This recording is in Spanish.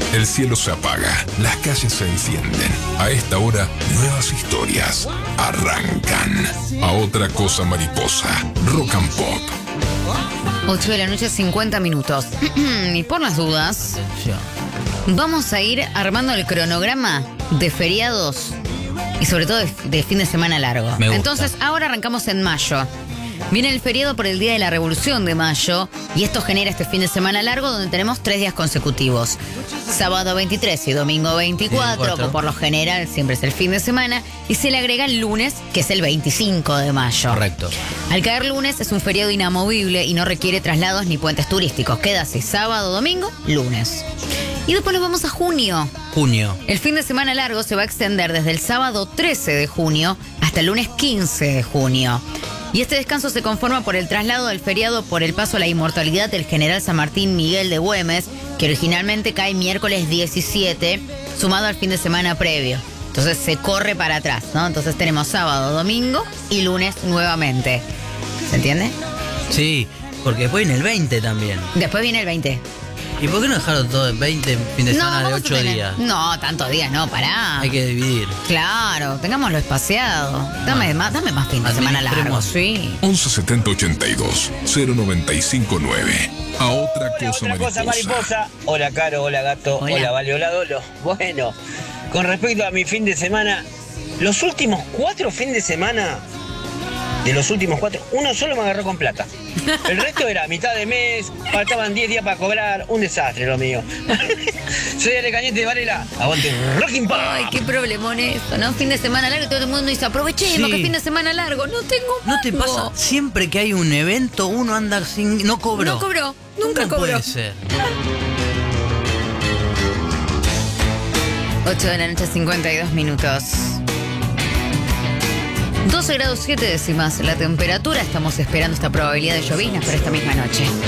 El cielo se apaga, las calles se encienden. A esta hora, nuevas historias arrancan. A otra cosa mariposa, Rock and Pop. 8 de la noche, 50 minutos. Y por las dudas, vamos a ir armando el cronograma de feriados y sobre todo de fin de semana largo. Me gusta. Entonces, ahora arrancamos en mayo. Viene el feriado por el Día de la Revolución de mayo y esto genera este fin de semana largo donde tenemos 3 días consecutivos. Sábado 23 y domingo 24, que por lo general siempre es el fin de semana, y se le agrega el lunes, que es el 25 de mayo. Correcto. Al caer lunes es un feriado inamovible y no requiere traslados ni puentes turísticos. Queda así, sábado, domingo, lunes. Y después nos vamos a junio. Junio. El fin de semana largo se va a extender desde el sábado 13 de junio hasta el lunes 15 de junio. Y este descanso se conforma por el traslado del feriado por el paso a la inmortalidad del general San Martín Miguel de Güemes, que originalmente cae miércoles 17, sumado al fin de semana previo. Entonces se corre para atrás, ¿no? Entonces tenemos sábado, domingo y lunes nuevamente. ¿Se entiende? Sí, porque después viene el 20 también. Después viene el 20. ¿Y por qué no dejaron todo en 20 fin de semana de vamos a 8 tener- días? No, tantos días no, pará. Hay que dividir. Claro, tengámoslo espaciado. Dame más fin de semana largo, Administremos. sí. 11 70 82 095 9. A otra cosa Otra cosa mariposa. mariposa. Hola Caro, hola Gato, Hola. hola Vale, hola Dolo. Bueno, con respecto a mi fin de semana, los últimos 4 fines de semana, de los últimos 4, uno solo me agarró con plata. El resto era mitad de mes, faltaban 10 días para cobrar, un desastre lo mío. Soy Ale Cañete de Varela, aguante Rocking Pop. Ay, qué problemón eso, ¿no? Fin de semana largo y todo el mundo dice, aprovechemos Sí. que fin de semana largo. No tengo ¿No te mango. pasa? Siempre que hay un evento, uno anda sin... No cobró. No cobró, nunca ¿Cómo cobró. puede ser? 8 de la noche, 52 minutos. 12 grados 7 décimas la temperatura. Estamos esperando esta probabilidad de lloviznas para esta misma noche.